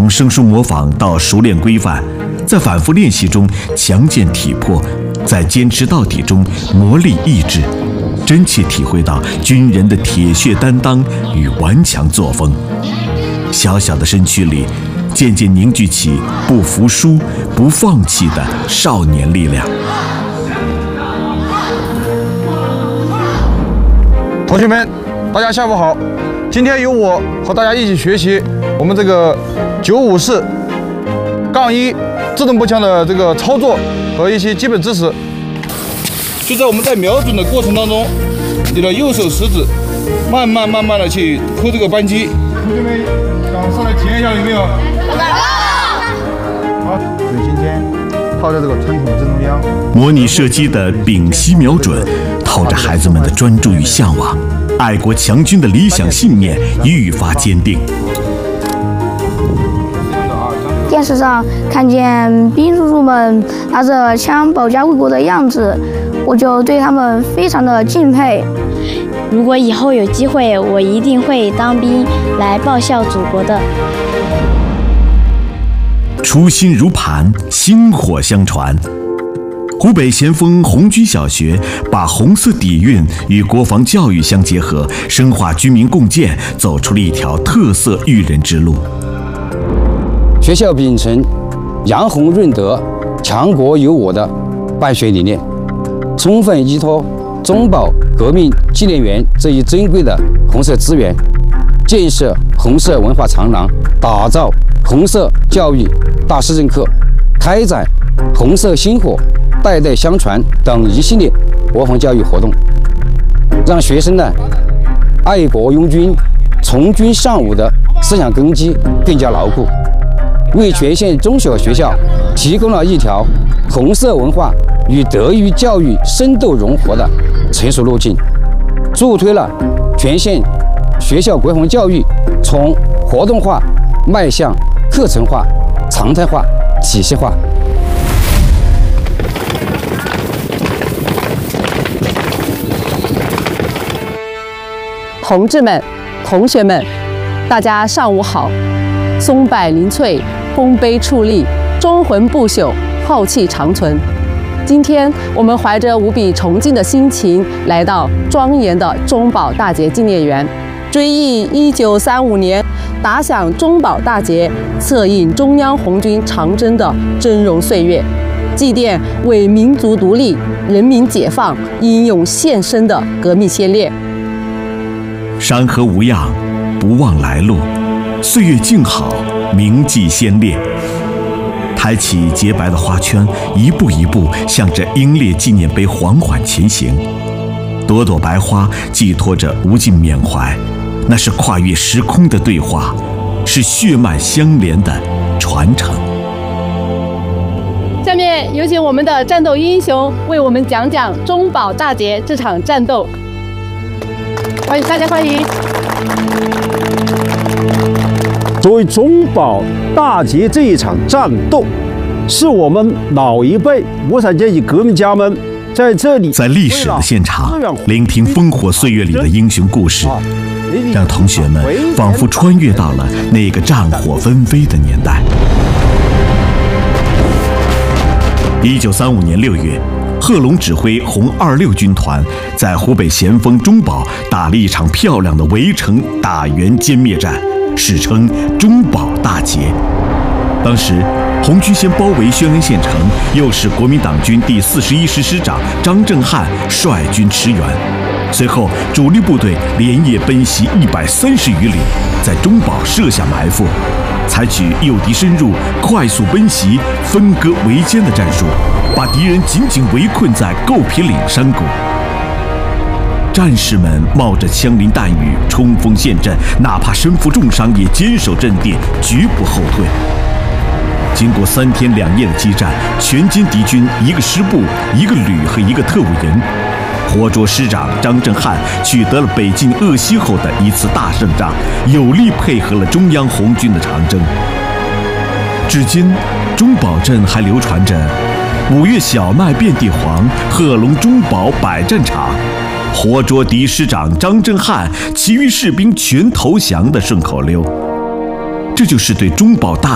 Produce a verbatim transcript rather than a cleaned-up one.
从生疏模仿到熟练规范，在反复练习中强健体魄，在坚持到底中磨砺意志，真切体会到军人的铁血担当与顽强作风。小小的身躯里，渐渐凝聚起不服输、不放弃的少年力量。 同学们，大家下午好。今天由我和大家一起学习我们这个九五式杠一自动步枪的这个操作和一些基本知识。就在我们在瞄准的过程当中，你的右手食指慢慢慢慢的去抠这个扳机。同学们想上来体验一下有没有？好，准心间套在这个传统正中央。 模拟射击的屏息瞄准，透着孩子们的专注与向往，爱国强军的理想信念愈发坚定。 电视上看见兵叔叔们拿着枪保家卫国的样子，我就对他们非常的敬佩。 如果以后有机会，我一定会当兵来报效祖国的。 初心如磐，薪火相传。湖北咸丰红军小学把红色底蕴与国防教育相结合，深化军民共建，走出了一条特色育人之路。 学校秉承扬红润德、强国有我的办学理念，充分依托中保革命纪念园这一珍贵的红色资源，建设红色文化长廊，打造红色教育大师政课，开展红色薪火代代相传等一系列国防教育活动，让学生呢爱国拥军、从军尚武的思想根基更加牢固，为全县中小学校提供了一条红色文化与德育教育深度融合的成熟路径，助推了全县学校国防教育从活动化迈向课程化、常态化、体系化。 同志们、同学们，大家上午好！松柏林翠，丰碑矗立，忠魂不朽，浩气长存。今天我们怀着无比崇敬的心情，来到庄严的中保大捷纪念园，追忆一九三五年打响中保大捷、策应中央红军长征的峥嵘岁月，祭奠为民族独立、人民解放英勇献身的革命先烈。 山河无恙，不忘来路；岁月静好，铭记先烈。抬起洁白的花圈，一步一步向着英烈纪念碑缓缓前行。朵朵白花寄托着无尽缅怀，那是跨越时空的对话，是血脉相连的传承。 下面有请我们的战斗英雄为我们讲讲中保大捷这场战斗。欢迎大家欢迎。 作为中保大捷这一场战斗，是我们老一辈无产阶级革命家们在这里在历史的现场聆听烽火岁月里的英雄故事，让同学们仿佛穿越到了那个战火纷飞的年代。一九三五年六月，贺龙指挥红二六军团在湖北咸丰中保打了一场漂亮的围城打援歼灭战，史称中保大捷。当时红军先包围宣恩县城，又是国民党军第四十一师师长张正汉率军驰援，随后主力部队连夜奔袭一百三十余里，在中保设下埋伏，采取诱敌深入、快速奔袭、分割围歼的战术，把敌人紧紧围困在构皮岭山谷。战士们冒着枪林弹雨冲锋陷阵，哪怕身负重伤也坚守阵地，绝不后退。经过三天两夜的激战，全歼敌军一个师部、一个旅和一个特务营，活捉师长张正汉取得了北进鄂西后的一次大胜仗，有力配合了中央红军的长征。至今，中保镇还流传着“五月小麦遍地黄，贺龙中保百战场，活捉敌师长张正汉，其余士兵全投降”的顺口溜。这就是对中保大